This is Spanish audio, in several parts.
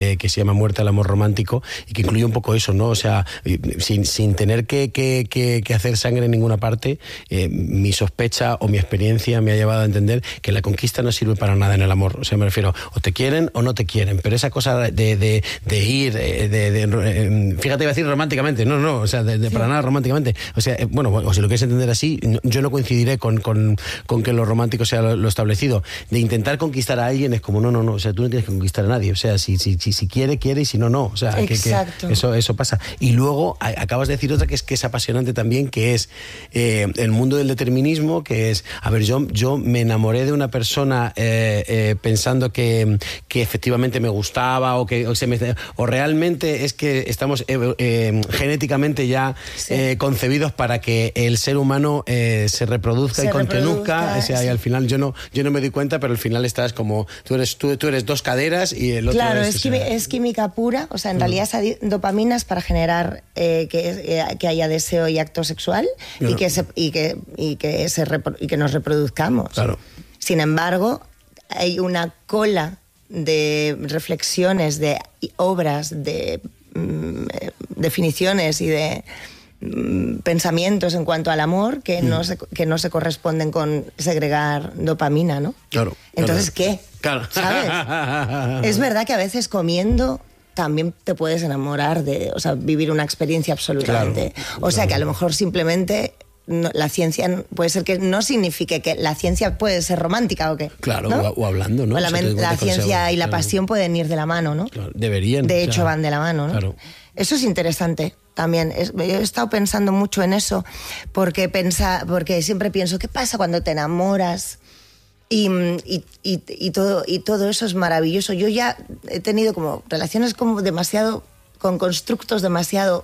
que se llama Muerte al amor romántico y que incluye un poco eso, ¿no? O sea, sin tener que hacer sangre en ninguna parte, mi sospecha o mi experiencia me ha llevado a entender que la conquista no sirve para nada en el amor. O sea, me refiero, o te quieren o no te quieren, pero esa cosa de ir, fíjate, iba a decir románticamente, no, o sea, para nada románticamente. O sea, bueno, o si lo quieres entender así, yo no coincidiré con que lo romántico sea lo establecido. De intentar conquistar a alguien es como, no, o sea, tú no tienes que conquistar a nadie. O sea, si quiere y si no. O sea, que eso pasa. Y luego acabas de decir otra que es apasionante también, que es el mundo del determinismo, que es, a ver, yo me enamoré de una persona pensando que efectivamente me gustaba o realmente es que estamos genéticamente ya concebidos para que el ser humano se reproduzca y contenuzca. O sea, y al final yo no me doy cuenta, pero al final estás como tú eres dos caderas y el otro es química pura. O sea, en realidad esa dopamina es para generar que haya deseo y acto sexual, claro, y que nos reproduzcamos. Claro. Sin embargo, hay una cola de reflexiones, de obras, de definiciones y de pensamientos en cuanto al amor que no se corresponden con segregar dopamina, ¿no? Claro. Entonces, ¿qué? Claro. ¿Sabes? Es verdad que a veces comiendo también te puedes enamorar o sea, vivir una experiencia absolutamente. Claro, o sea, que a lo mejor simplemente la ciencia puede ser que no signifique que la ciencia puede ser romántica o qué. Claro, ¿no? o hablando, ¿no? O la ciencia y la pasión pueden ir de la mano, ¿no? Claro, deberían. De hecho, van de la mano, ¿no? Claro. Eso es interesante también. Yo he estado pensando mucho en eso porque siempre pienso, ¿qué pasa cuando te enamoras? Y todo eso es maravilloso. Yo ya he tenido como relaciones como con constructos demasiado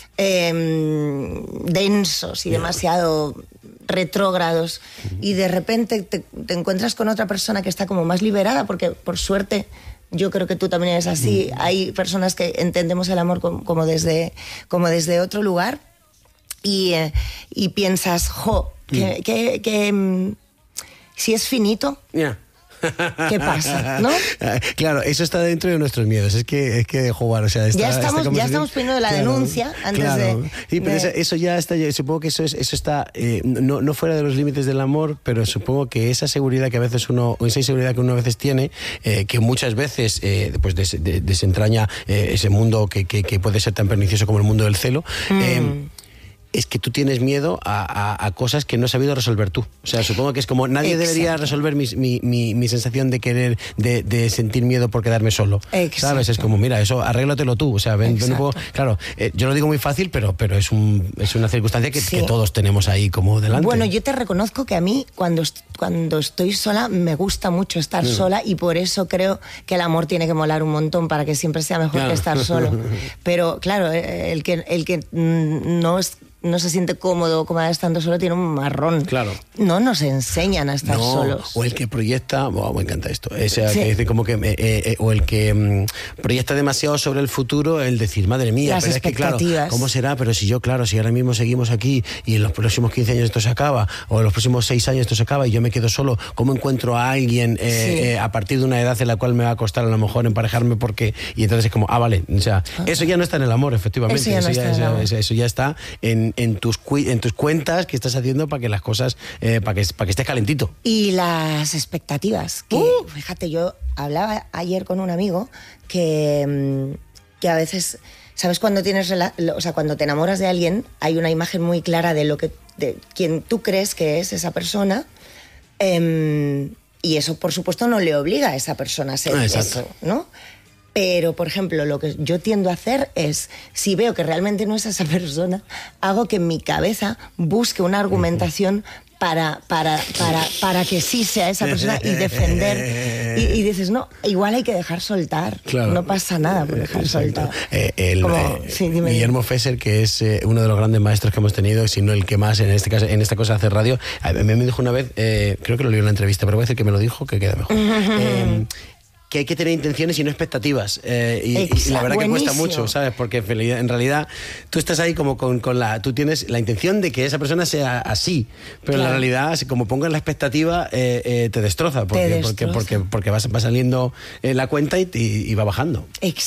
densos y demasiado retrógrados, y de repente te encuentras con otra persona que está como más liberada, porque por suerte yo creo que tú también eres así. Hay personas que entendemos el amor como desde otro lugar, y piensas, que si es finito, ¿qué pasa? ¿No? Claro, eso está dentro de nuestros miedos. Es que jugar, o sea, ya estamos poniendo la denuncia antes de. Sí, pero eso ya está. Yo supongo que eso está no fuera de los límites del amor, pero supongo que esa seguridad que a veces esa inseguridad que uno a veces tiene, que muchas veces pues desentraña ese mundo que puede ser tan pernicioso como el mundo del celo. Es que tú tienes miedo a cosas que no has sabido resolver tú. O sea, supongo que es como nadie debería resolver mi sensación de querer, de sentir miedo por quedarme solo. Exacto. ¿Sabes? Es como, mira, eso arréglatelo tú. O sea, ven un poco. Claro, yo lo digo muy fácil, pero es una circunstancia que todos tenemos ahí como delante. Bueno, yo te reconozco que a mí, cuando estoy sola, me gusta mucho estar sola, y por eso creo que el amor tiene que molar un montón para que siempre sea mejor que estar solo. Pero, claro, el que no se siente cómoda estando solo tiene un marrón. Claro. No nos enseñan a estar solos. O el que proyecta, me encanta esto, que dice como que o el que proyecta demasiado sobre el futuro, el decir, madre mía, las pero expectativas. Es que claro, ¿cómo será? Pero si ahora mismo seguimos aquí y en los próximos 15 años esto se acaba, o en los próximos 6 años esto se acaba y yo me quedo solo, ¿cómo encuentro a alguien a partir de una edad en la cual me va a costar a lo mejor emparejarme? Y entonces es como, vale, o sea, eso ya no está en el amor, efectivamente. Eso ya está en tus cuentas que estás haciendo para que las cosas, para que estés calentito. Y las expectativas, que fíjate, yo hablaba ayer con un amigo que a veces, ¿sabes? Cuando cuando te enamoras de alguien, hay una imagen muy clara de quien tú crees que es esa persona, y eso, por supuesto, no le obliga a esa persona a ser eso, ¿no? Pero, por ejemplo, lo que yo tiendo a hacer es, si veo que realmente no es esa persona, hago que en mi cabeza busque una argumentación para que sí sea esa persona y defender. Y dices, no, igual hay que dejar soltar. Claro. No pasa nada por dejar soltar. Guillermo Fesser, que es uno de los grandes maestros que hemos tenido, si no el que más en este caso, en esta cosa hace radio, me dijo una vez, creo que lo leí en una entrevista, pero voy a decir que me lo dijo, que queda mejor. Que hay que tener intenciones y no expectativas. Y la verdad que cuesta mucho, ¿sabes? Porque en realidad tú estás ahí como tú tienes la intención de que esa persona sea así, pero en la realidad, como pongas la expectativa, te destroza, porque va saliendo la cuenta y va bajando. Exacto.